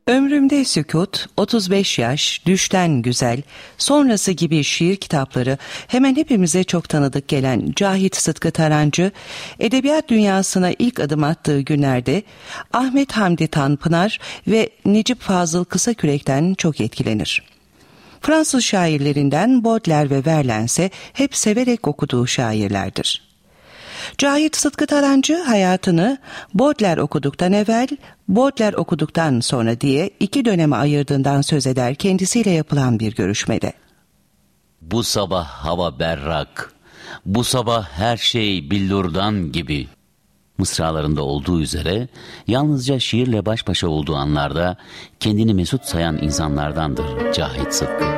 Ömrümde Sükût, 35 yaş, Düşten Güzel, sonrası gibi şiir kitapları hemen hepimize çok tanıdık gelen Cahit Sıtkı Tarancı, edebiyat dünyasına ilk adım attığı günlerde Ahmet Hamdi Tanpınar ve Necip Fazıl Kısakürek'ten çok etkilenir. Fransız şairlerinden Baudelaire ve Verlaine hep severek okuduğu şairlerdir. Cahit Sıtkı Tarancı hayatını Baudelaire okuduktan evvel, Baudelaire okuduktan sonra diye iki döneme ayırdığından söz eder kendisiyle yapılan bir görüşmede. Bu sabah hava berrak, bu sabah her şey billurdan gibi mısralarında olduğu üzere yalnızca şiirle baş başa olduğu anlarda kendini mesut sayan insanlardandır Cahit Sıtkı.